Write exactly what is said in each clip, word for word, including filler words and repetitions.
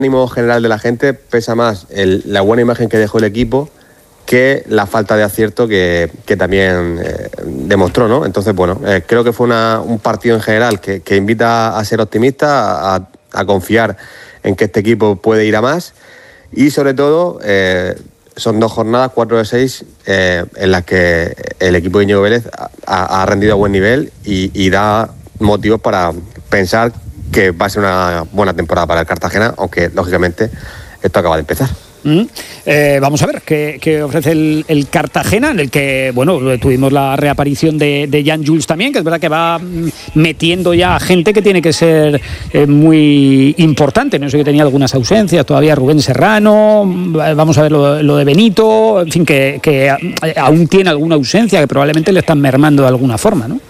ánimo general de la gente pesa más el, la buena imagen que dejó el equipo que la falta de acierto que, que también eh, demostró, ¿no? Entonces, bueno, eh, creo que fue una, un partido en general que, que invita a ser optimista, a, a confiar en que este equipo puede ir a más y sobre todo eh, son dos jornadas, cuatro de seis, eh, en las que el equipo de Íñigo Vélez ha, ha rendido a buen nivel y, y da motivos para pensar que va a ser una buena temporada para el Cartagena, aunque lógicamente esto acaba de empezar. Mm. Eh, vamos a ver qué, qué ofrece el, el Cartagena, en el que, bueno, tuvimos la reaparición de, de Jan Jules también, que es verdad que va metiendo ya gente que tiene que ser eh, muy importante. No sé, que tenía algunas ausencias todavía, Rubén Serrano, vamos a ver lo, lo de Benito, en fin, que, que aún tiene alguna ausencia que probablemente le están mermando de alguna forma, ¿no?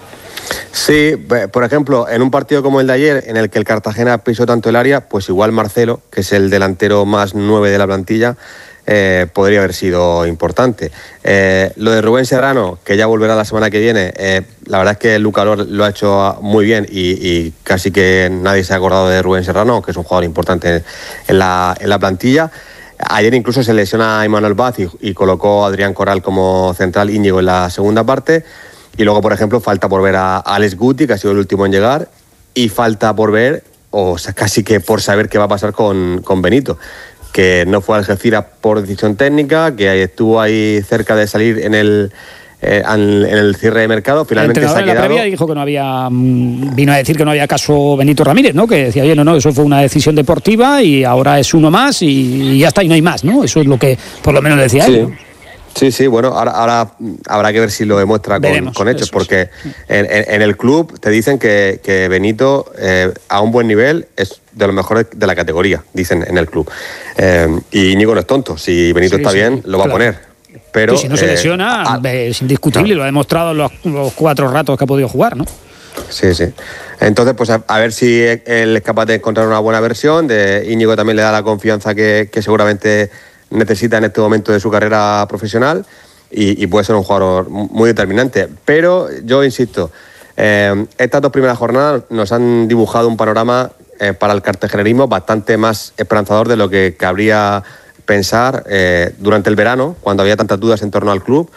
Sí, por ejemplo, en un partido como el de ayer, en el que el Cartagena pisó tanto el área, pues igual Marcelo, que es el delantero más nueve de la plantilla, eh, podría haber sido importante. Eh, lo de Rubén Serrano, que ya volverá la semana que viene, eh, la verdad es que Luca Lor lo ha hecho muy bien y, y casi que nadie se ha acordado de Rubén Serrano, que es un jugador importante en la, en la plantilla. Ayer incluso se lesiona a Emmanuel Baz y, y colocó a Adrián Corral como central, Íñigo en la segunda parte. Y luego, por ejemplo, falta por ver a Alex Guti, que ha sido el último en llegar, y falta por ver, o sea, casi que por saber qué va a pasar con, con Benito, que no fue a Algeciras por decisión técnica, que estuvo ahí cerca de salir en el, eh, en el cierre de mercado, finalmente se ha quedado. En la previa dijo que no había, vino a decir que no había caso Benito Ramírez, ¿no? Que decía, oye, no, no, eso fue una decisión deportiva y ahora es uno más y ya está, y no hay más, ¿no? Eso es lo que por lo menos decía sí. él, ¿no? Sí, sí, bueno, ahora, ahora habrá que ver si lo demuestra con, con hechos, porque en, en, en el club te dicen que, que Benito eh, a un buen nivel es de los mejores de la categoría, dicen en el club. Eh, y Íñigo no es tonto, si Benito sí, está sí, bien, lo va claro. a poner. Pero sí, si no se lesiona, eh, a, es indiscutible, claro. Lo ha demostrado en los, los cuatro ratos que ha podido jugar, ¿no? Sí, sí. Entonces, pues a, a ver si él es capaz de encontrar una buena versión, de Íñigo también le da la confianza que, que seguramente necesita en este momento de su carrera profesional y, y puede ser un jugador muy determinante. Pero yo insisto, eh, estas dos primeras jornadas nos han dibujado un panorama eh, para el cartagenerismo bastante más esperanzador de lo que cabría pensar eh, durante el verano, cuando había tantas dudas en torno al club,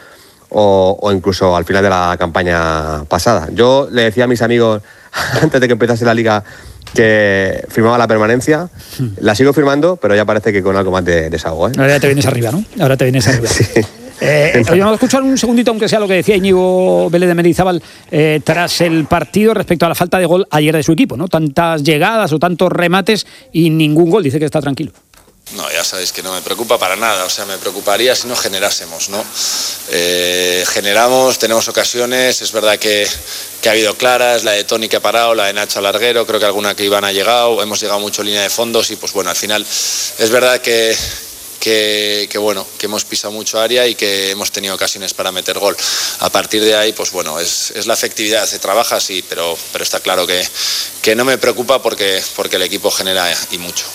o, o incluso al final de la campaña pasada. Yo le decía a mis amigos antes de que empezase la liga que firmaba la permanencia, la sigo firmando, pero ya parece que con algo más de desahogo, ¿eh? Ahora ya te vienes arriba, ¿no? Ahora te vienes arriba. Sí. Eh, oye, vamos a escuchar un segundito, aunque sea lo que decía Íñigo Vélez de Mendizábal eh, tras el partido respecto a la falta de gol ayer de su equipo, ¿no? Tantas llegadas o tantos remates y ningún gol, dice que está tranquilo. No, ya sabéis que no me preocupa para nada, o sea, me preocuparía si no generásemos, ¿no? Eh, generamos, tenemos ocasiones, es verdad que, que ha habido claras, la de Toni que ha parado, la de Nacho Larguero, creo que alguna que Iván ha llegado, hemos llegado mucho en línea de fondos y pues bueno, al final es verdad que, que, que bueno, que hemos pisado mucho área y que hemos tenido ocasiones para meter gol. A partir de ahí, pues bueno, es, es la efectividad, se trabaja, sí, pero, pero está claro que, que no me preocupa porque, porque el equipo genera y mucho.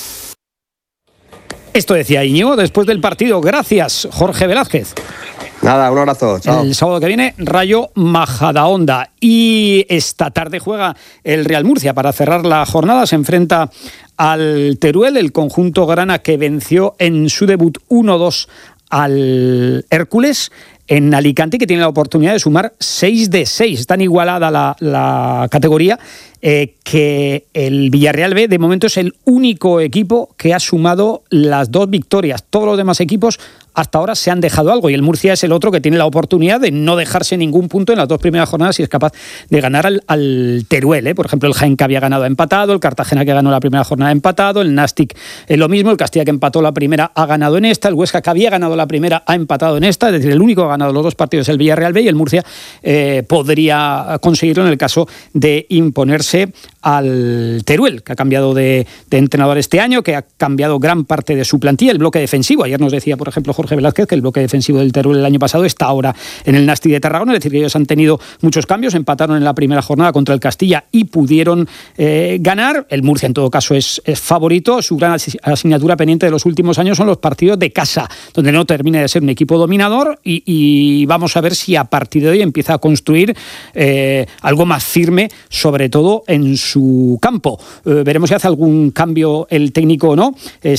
Esto decía Íñigo después del partido. Gracias, Jorge Velázquez. Nada, un abrazo. Chao. El sábado que viene, Rayo Majadahonda. Y esta tarde juega el Real Murcia para cerrar la jornada. Se enfrenta al Teruel, el conjunto grana que venció en su debut uno dos al Hércules en Alicante, que tiene la oportunidad de sumar seis de seis. Está tan igualada la, la categoría eh, que el Villarreal B de momento es el único equipo que ha sumado las dos victorias. Todos los demás equipos hasta ahora se han dejado algo y el Murcia es el otro que tiene la oportunidad de no dejarse ningún punto en las dos primeras jornadas si es capaz de ganar al, al Teruel, ¿eh? Por ejemplo, el Jaén que había ganado ha empatado, el Cartagena que ganó la primera jornada ha empatado, el Nastic es lo mismo, el Castilla que empató la primera ha ganado en esta, el Huesca que había ganado la primera ha empatado en esta, es decir, el único que ha ganado los dos partidos es el Villarreal B y el Murcia eh, podría conseguirlo en el caso de imponerse al Teruel, que ha cambiado de, de entrenador este año, que ha cambiado gran parte de su plantilla, el bloque defensivo. Ayer nos decía, por ejemplo, Jorge Velázquez, que el bloque defensivo del Teruel el año pasado está ahora en el Nastic de Tarragona, es decir, que ellos han tenido muchos cambios, empataron en la primera jornada contra el Castilla y pudieron eh, ganar. El Murcia, en todo caso, es, es favorito. Su gran asignatura pendiente de los últimos años son los partidos de casa, donde no termina de ser un equipo dominador y, y vamos a ver si a partir de hoy empieza a construir eh, algo más firme, sobre todo en su campo. Eh, veremos si hace algún cambio el técnico o no. Eh,